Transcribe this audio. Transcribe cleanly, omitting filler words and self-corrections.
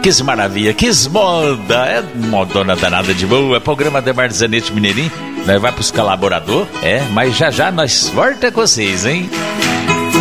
Que maravilha, que moda. É modona danada de boa. É programa de Marzanete Mineirinho. Nós vai pros colaboradores, mas já nós volta com vocês, hein?